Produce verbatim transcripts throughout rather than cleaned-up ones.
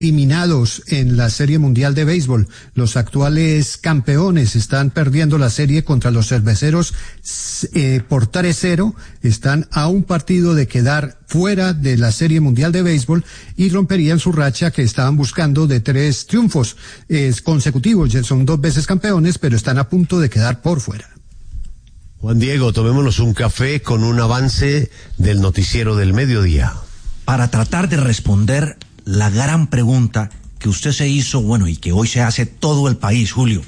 eliminados en la Serie Mundial de Béisbol. Los actuales campeones están perdiendo la serie contra los cerveceros eh, por tres cero. Están a un partido de quedar fuera de la Serie Mundial de Béisbol y romperían su racha que estaban buscando de tres triunfos eh, consecutivos. Ya son dos veces campeones, pero están a punto de quedar por fuera. Juan Diego, tomémonos un café con un avance del noticiero del mediodía. Para tratar de responder la gran pregunta que usted se hizo, bueno, y que hoy se hace todo el país, Julio.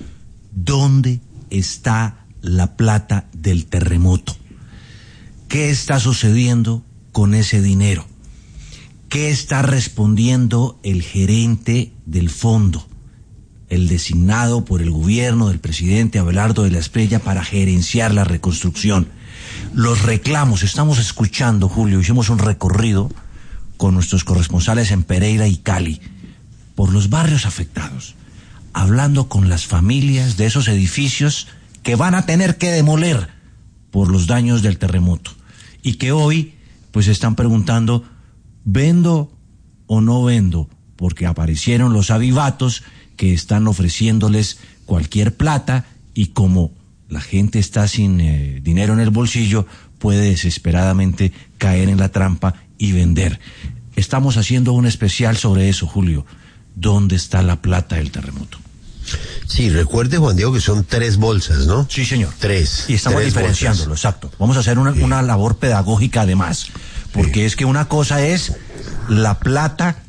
¿Dónde está la plata del terremoto? ¿Qué está sucediendo con ese dinero? ¿Qué está respondiendo el gerente del fondo, el designado por el gobierno del presidente Abelardo de la Espriella para gerenciar la reconstrucción? Los reclamos, estamos escuchando, Julio, hicimos un recorrido con nuestros corresponsales en Pereira y Cali, por los barrios afectados, hablando con las familias de esos edificios que van a tener que demoler por los daños del terremoto, y que hoy pues están preguntando, ¿vendo o no vendo? Porque aparecieron los avivatos que están ofreciéndoles cualquier plata, y como la gente está sin eh, dinero en el bolsillo, puede desesperadamente caer en la trampa y vender. Estamos haciendo un especial sobre eso, Julio. ¿Dónde está la plata del terremoto? Sí, recuerde, Juan Diego, que son tres bolsas, ¿no? Sí, señor. Tres. Y estamos tres diferenciándolo, bolsas. exacto. Vamos a hacer una, sí. una labor pedagógica además, porque sí. es que una cosa es la plata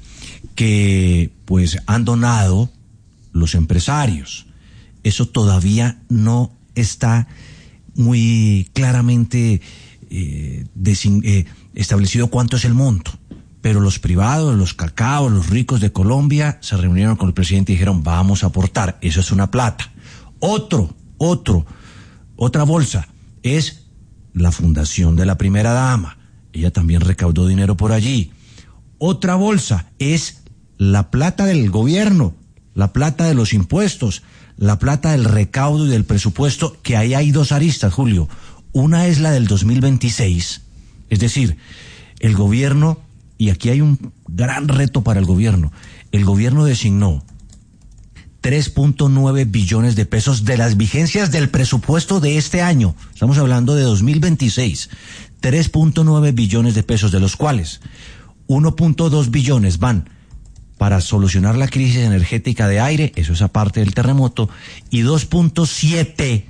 que pues han donado los empresarios. Eso todavía no está muy claramente eh, desin, eh, establecido cuánto es el monto, pero los privados, los cacaos, los ricos de Colombia se reunieron con el presidente y dijeron, vamos a aportar, eso es una plata. Otro, otro, otra bolsa es la fundación de la primera dama, ella también recaudó dinero por allí. Otra bolsa es la plata del gobierno, la plata de los impuestos, la plata del recaudo y del presupuesto, que ahí hay dos aristas, Julio. Una es la del dos mil veintiséis, es decir, el gobierno, y aquí hay un gran reto para el gobierno, el gobierno designó tres punto nueve billones de pesos de las vigencias del presupuesto de este año, estamos hablando de dos mil veintiséis, tres punto nueve billones de pesos, de los cuales uno punto dos billones van para solucionar la crisis energética de aire, eso es aparte del terremoto, y dos punto siete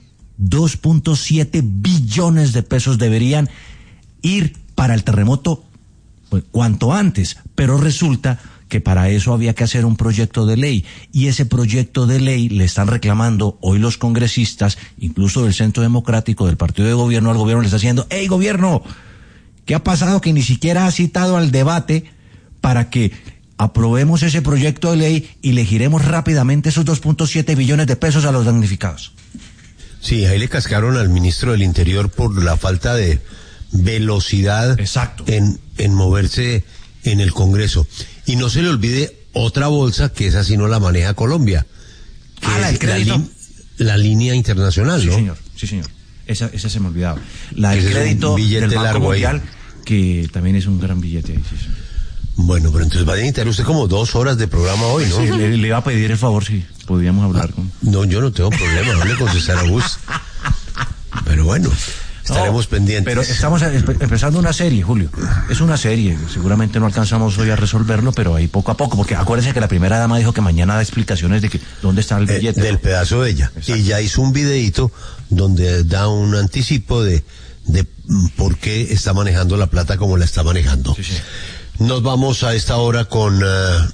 billones de pesos deberían ir para el terremoto pues, cuanto antes, pero resulta que para eso había que hacer un proyecto de ley, y ese proyecto de ley le están reclamando hoy los congresistas, incluso del Centro Democrático, del partido de gobierno, al gobierno le está diciendo, ¡hey gobierno! ¿Qué ha pasado que ni siquiera ha citado al debate para que aprobemos ese proyecto de ley y le giremos rápidamente esos dos punto siete billones de pesos a los damnificados? Sí, ahí le cascaron al ministro del Interior por la falta de velocidad Exacto. en en moverse en el Congreso. Y no se le olvide otra bolsa, que esa sí no la maneja Colombia, que ah, la del es crédito. La, li- la línea internacional, sí, ¿no? Sí, señor, sí, señor. Esa, esa se me olvidaba. La del Ese crédito del Banco Mundial, ahí. que también es un gran billete ahí, sí, señor. Bueno, pero entonces va a necesitar usted como dos horas de programa hoy, ¿no? Sí, le, le iba a pedir el favor si podíamos hablar ah, con... No, yo no tengo problema, no le contestar a Gus. Pero bueno, estaremos no, pendientes. Pero estamos empezando una serie, Julio. Es una serie, seguramente no alcanzamos hoy a resolverlo, pero ahí poco a poco, porque acuérdense que la primera dama dijo que mañana da explicaciones de que dónde está el billete. Eh, del pedazo de ella. Exacto. Y ya hizo un videíto donde da un anticipo de, de por qué está manejando la plata como la está manejando. Sí, sí. Nos vamos a esta hora con uh,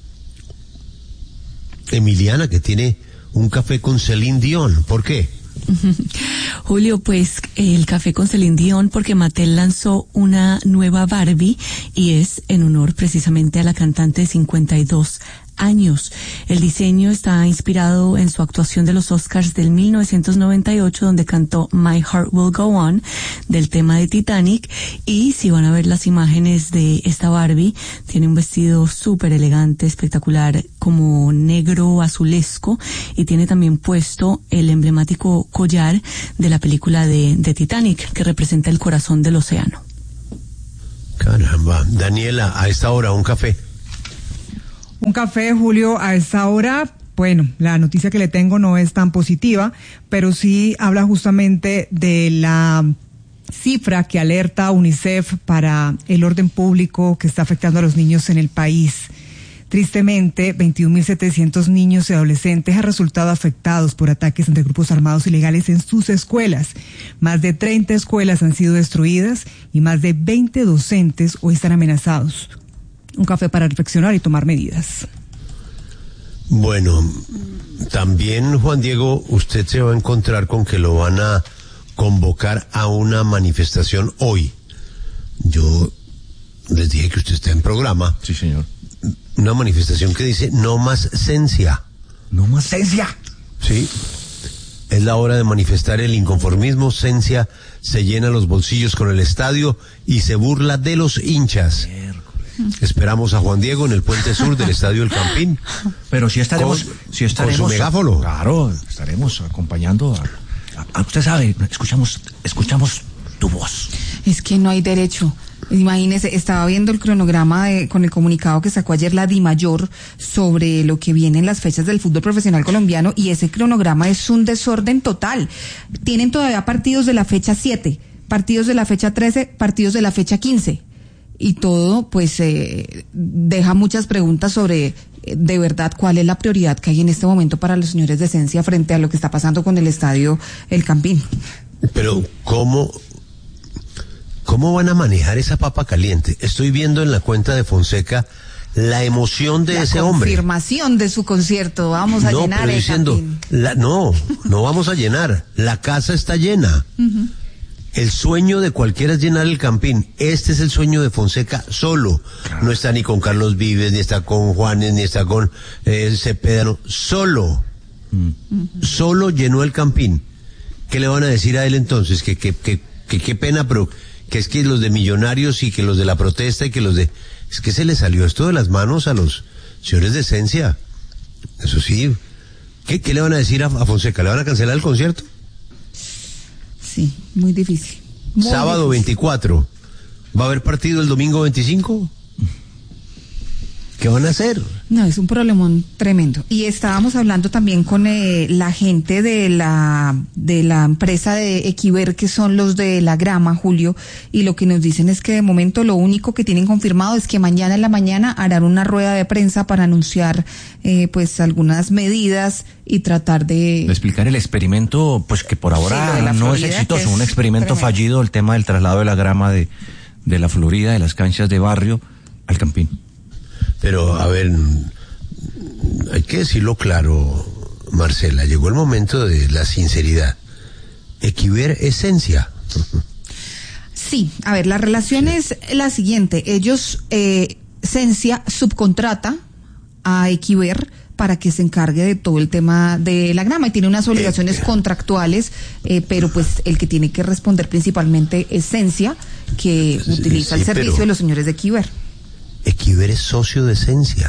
Emiliana, que tiene un café con Celine Dion. ¿Por qué? Julio, pues el café con Celine Dion porque Mattel lanzó una nueva Barbie y es en honor precisamente a la cantante de cincuenta y dos años. El diseño está inspirado en su actuación de los Oscars del mil novecientos noventa y ocho, donde cantó My Heart Will Go On del tema de Titanic. Y si van a ver las imágenes de esta Barbie, tiene un vestido súper elegante, espectacular, como negro azulesco, y tiene también puesto el emblemático collar de la película de, de Titanic, que representa el corazón del océano. Caramba. Daniela, a esta hora un café. café, Julio, a esta hora. Bueno, la noticia que le tengo no es tan positiva, pero sí habla justamente de la cifra que alerta UNICEF para el orden público que está afectando a los niños en el país. Tristemente, veintiún mil setecientos niños y adolescentes han resultado afectados por ataques entre grupos armados ilegales en sus escuelas. Más de treinta escuelas han sido destruidas y más de veinte docentes hoy están amenazados. Un café para reflexionar y tomar medidas. Bueno, también, Juan Diego, usted se va a encontrar con que lo van a convocar a una manifestación hoy. Yo les dije que usted está en programa. Sí, señor. Una manifestación que dice no más cencia. No más cencia. Sí. Es la hora de manifestar el inconformismo. Cencia se llena los bolsillos con el estadio y se burla de los hinchas. Esperamos a Juan Diego en el puente sur del Estadio El Campín. Pero si estaremos, con, si estaremos con su megáfono. Claro, estaremos acompañando a, a, a usted sabe, escuchamos, escuchamos tu voz. Es que no hay derecho. Imagínese, estaba viendo el cronograma de, con el comunicado que sacó ayer la DIMAYOR sobre lo que viene en las fechas del fútbol profesional colombiano, y ese cronograma es un desorden total. Tienen todavía partidos de la fecha siete, partidos de la fecha trece, partidos de la fecha quince. Y todo, pues, eh, deja muchas preguntas sobre, eh, de verdad, cuál es la prioridad que hay en este momento para los señores de Cencia frente a lo que está pasando con el estadio El Campín. Pero, ¿cómo, cómo van a manejar esa papa caliente? Estoy viendo en la cuenta de Fonseca la emoción de la ese hombre. La confirmación de su concierto, vamos a no, llenar pero el diciendo, Campín. La, no, no vamos a llenar, la casa está llena. Uh-huh. El sueño de cualquiera es llenar el Campín. Este es el sueño de Fonseca solo. No está ni con Carlos Vives, ni está con Juanes, ni está con eh, Cepeda, no. Solo. Mm. Solo llenó el Campín. ¿Qué le van a decir a él entonces? Que qué que, que, que pena, pero que es que los de Millonarios y que los de la protesta y que los de... Es que se le salió esto de las manos a los señores de Cencia. Eso sí. ¿Qué, qué le van a decir a, a Fonseca? ¿Le van a cancelar el concierto? Sí, muy difícil. Muy Sábado difícil. veinticuatro. ¿Va a haber partido el domingo veinticinco? ¿Qué van a hacer? No, es un problemón tremendo. Y estábamos hablando también con eh, la gente de la de la empresa de Equiver, que son los de la grama, Julio, y lo que nos dicen es que de momento lo único que tienen confirmado es que mañana en la mañana harán una rueda de prensa para anunciar eh, pues algunas medidas y tratar de... de explicar el experimento, pues que por ahora sí, no Florida, es exitoso, es un experimento tremendo. fallido, el tema del traslado de la grama de, de la Florida, de las canchas de barrio al Campín. Pero, a ver, hay que decirlo claro, Marcela, llegó el momento de la sinceridad. Equiver es Cencia. Sí, a ver, la relación sí. es la siguiente. Ellos, eh, Cencia subcontrata a Equiver para que se encargue de todo el tema de la grama y tiene unas obligaciones eh, contractuales, eh, pero pues el que tiene que responder principalmente es Cencia, que sí, utiliza sí, el servicio de los señores de Equiver. Equiver es socio de Cencia.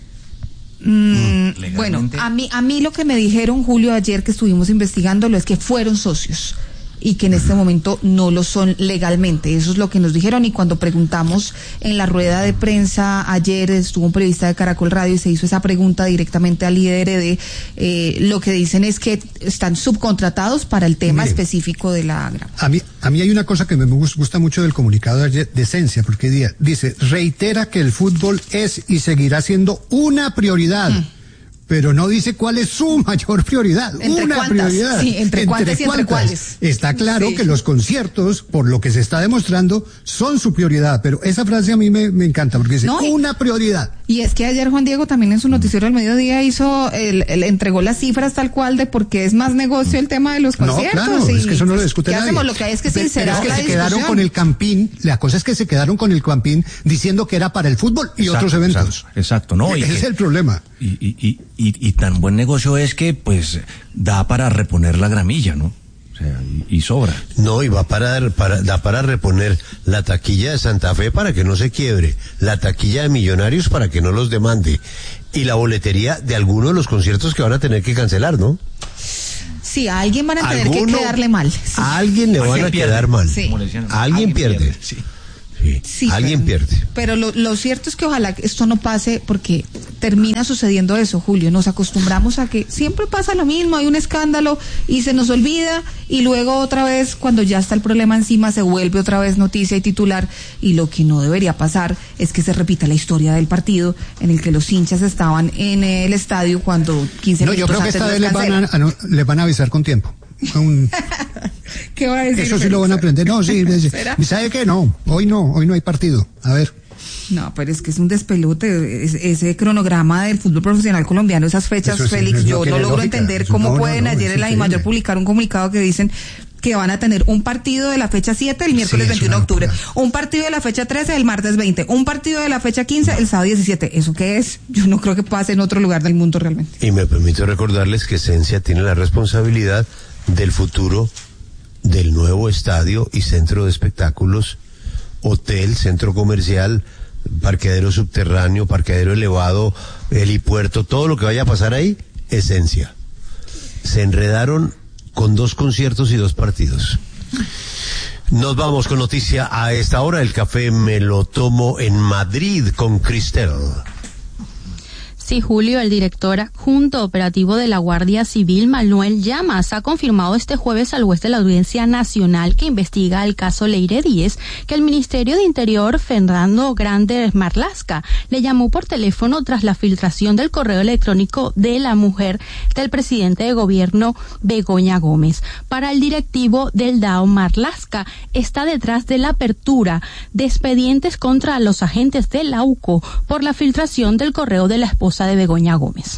Mm, bueno, a mí, a mí lo que me dijeron, Julio, ayer que estuvimos investigándolo es que fueron socios y que en este momento no lo son legalmente. Eso es lo que nos dijeron, y cuando preguntamos en la rueda de prensa ayer, estuvo un periodista de Caracol Radio y se hizo esa pregunta directamente al líder de eh, lo que dicen es que están subcontratados para el tema Mire, específico de la grama. A mí, a mí hay una cosa que me gusta mucho del comunicado de Cencia, porque dice, reitera que el fútbol es y seguirá siendo una prioridad. Mm. Pero no dice cuál es su mayor prioridad. ¿Entre una cuántas? prioridad. Sí, entre, ¿Entre cuántas y entre cuáles? Está claro sí. que los conciertos, por lo que se está demostrando, son su prioridad. Pero esa frase a mí me, me encanta, porque dice, no, una prioridad. Y es que ayer Juan Diego también en su noticiero al mediodía hizo, el, el, entregó las cifras tal cual de por qué es más negocio el tema de los conciertos. No, claro, y, es que eso no lo discute ¿qué nadie. hacemos? Lo que hay es que sincerar Pero es que la se quedaron con el Campín, la cosa es que se quedaron con el Campín diciendo que era para el fútbol y exacto, otros eventos. Exacto, exacto ¿no? Ese y es que, el problema. Y, y, y, y, y tan buen negocio es que, pues, da para reponer la gramilla, ¿no? O sea, y, y sobra. No, y va para, para, da para reponer la taquilla de Santa Fe para que no se quiebre, la taquilla de Millonarios para que no los demande, y la boletería de algunos de los conciertos que van a tener que cancelar, ¿no? Sí, a alguien van a tener ¿Alguno, que quedarle mal. Sí. A alguien le van a pierde. quedar mal. Sí. A alguien, alguien pierde. pierde. Sí. Sí, Sí, alguien pero, pierde. Pero lo, lo cierto es que ojalá esto no pase, porque termina sucediendo eso, Julio. Nos acostumbramos a que siempre pasa lo mismo, hay un escándalo y se nos olvida, y luego otra vez, cuando ya está el problema encima, se vuelve otra vez noticia y titular, y lo que no debería pasar es que se repita la historia del partido en el que los hinchas estaban en el estadio cuando quince No, yo minutos creo que antes esta los vez les van a, cancelan. a- no, les van a avisar con tiempo. Un- ¿Qué va a decir? eso sí lo van a aprender. No, sí. ¿Será? ¿Y sabe qué? No, hoy no, hoy no hay partido. A ver. No, pero es que es un despelote, es- ese cronograma del fútbol profesional colombiano, esas fechas, Eso sí, Félix, no yo tiene no logro lógica. entender Eso cómo no, no, pueden no, ayer es en la DIMAYOR increíble. publicar un comunicado que dicen que van a tener un partido de la fecha siete el miércoles Sí, es veintiuno de una octubre, locura. un partido de la fecha trece el martes veinte, un partido de la fecha quince el sábado diecisiete. ¿Eso qué es? Yo no creo que pase en otro lugar del mundo realmente. Y me permito recordarles que Esencia tiene la responsabilidad del futuro del nuevo estadio y centro de espectáculos, hotel, centro comercial, parqueadero subterráneo, parqueadero elevado, helipuerto, todo lo que vaya a pasar ahí, Esencia. Se enredaron con dos conciertos y dos partidos. Nos vamos con noticia a esta hora. El café me lo tomo en Madrid con Cristel. Sí, Julio, el director adjunto operativo de la Guardia Civil, Manuel Llamas, ha confirmado este jueves al juez de la Audiencia Nacional que investiga el caso Leire Díez que el Ministerio de Interior, Fernando Grande Marlaska, le llamó por teléfono tras la filtración del correo electrónico de la mujer del presidente de gobierno, Begoña Gómez. Para el directivo del D A O, Marlaska está detrás de la apertura de expedientes contra los agentes de la U C O por la filtración del correo de la esposa de Begoña Gómez.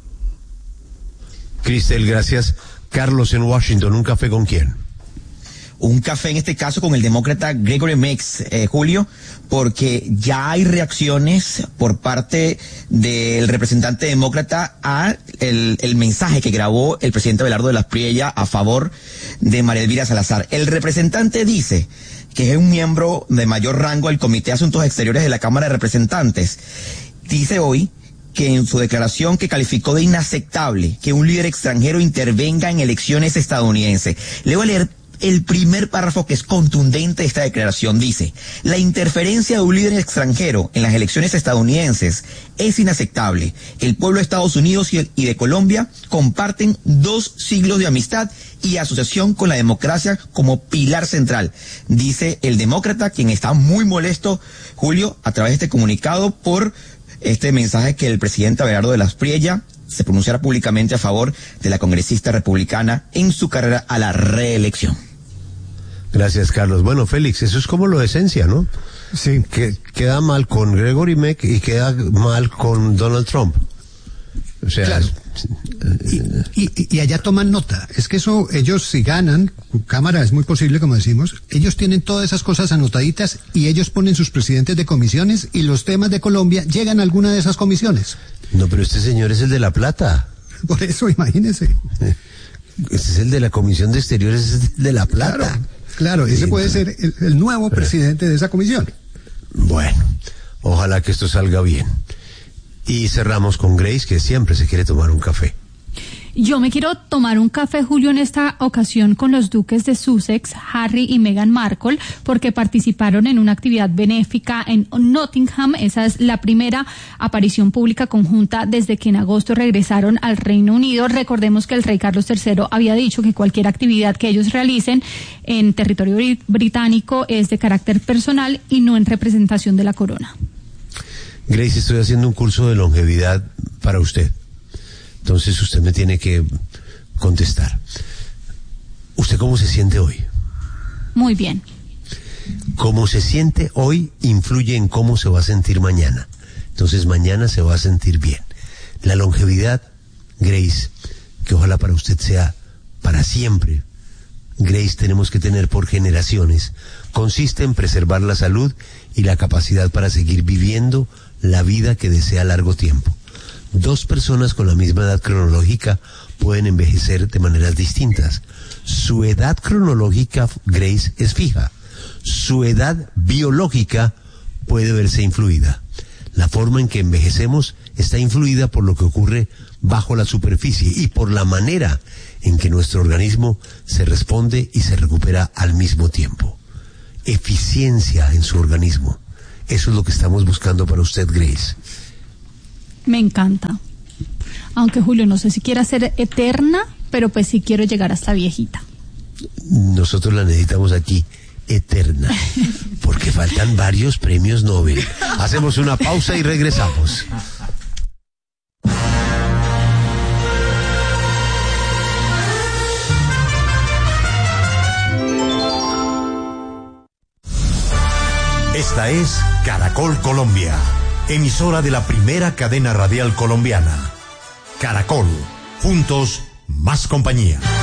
Cristel, gracias. Carlos en Washington, ¿un café con quién? Un café en este caso con el demócrata Gregory Meeks, eh, Julio, porque ya hay reacciones por parte del representante demócrata a el, el mensaje que grabó el presidente Abelardo de las Priella a favor de María Elvira Salazar. El representante dice que es un miembro de mayor rango del Comité de Asuntos Exteriores de la Cámara de Representantes. Dice hoy que en su declaración que calificó de inaceptable que un líder extranjero intervenga en elecciones estadounidenses. Le voy a leer el primer párrafo que es contundente de esta declaración. Dice: la interferencia de un líder extranjero en las elecciones estadounidenses es inaceptable. El pueblo de Estados Unidos y de Colombia comparten dos siglos de amistad y asociación con la democracia como pilar central, dice el demócrata, quien está muy molesto, Julio, a través de este comunicado por este mensaje que el presidente Abelardo de las Priella se pronunciara públicamente a favor de la congresista republicana en su carrera a la reelección. Gracias, Carlos. Bueno, Félix, eso es como lo de Esencia, ¿no? Sí. Que queda mal con Gregory Meck y queda mal con Donald Trump. O sea, Claro. Y, y, y allá toman nota. Es que eso, ellos si ganan, Cámara es muy posible, como decimos, ellos tienen todas esas cosas anotaditas y ellos ponen sus presidentes de comisiones y los temas de Colombia llegan a alguna de esas comisiones. no, pero este señor es el de La Plata. Por eso, imagínense. Este es el de la Comisión de Exteriores, este es el de La Plata. Claro, claro, ese Sí, puede ser el, el nuevo presidente de esa comisión. Bueno, ojalá que esto salga bien. Y cerramos con Grace, que siempre se quiere tomar un café. Yo me quiero tomar un café, Julio, en esta ocasión con los duques de Sussex, Harry y Meghan Markle, porque participaron en una actividad benéfica en Nottingham. Esa es la primera aparición pública conjunta desde que en agosto regresaron al Reino Unido. Recordemos que el rey Carlos tercero había dicho que cualquier actividad que ellos realicen en territorio brit- británico es de carácter personal y no en representación de la corona. Grace, estoy haciendo un curso de longevidad para usted. Entonces usted me tiene que contestar. ¿Usted cómo se siente hoy? Muy bien. Cómo se siente hoy influye en cómo se va a sentir mañana. Entonces mañana se va a sentir bien. La longevidad, Grace, que ojalá para usted sea para siempre, Grace, tenemos que tener por generaciones, consiste en preservar la salud y la capacidad para seguir viviendo la vida que desea a largo tiempo. Dos personas con la misma edad cronológica pueden envejecer de maneras distintas. Su edad cronológica, Grace, es fija. Su edad biológica puede verse influida. La forma en que envejecemos está influida por lo que ocurre bajo la superficie y por la manera en que nuestro organismo se responde y se recupera al mismo tiempo. eficiencia en su organismo. Eso es lo que estamos buscando para usted, Grace. Me encanta. Aunque, Julio, no sé si quiera ser eterna, pero pues sí quiero llegar hasta viejita. Nosotros la necesitamos aquí eterna, porque faltan varios premios Nobel. Hacemos una pausa y regresamos. Esta es Caracol Colombia, emisora de la primera cadena radial colombiana. Caracol, juntos, más compañía.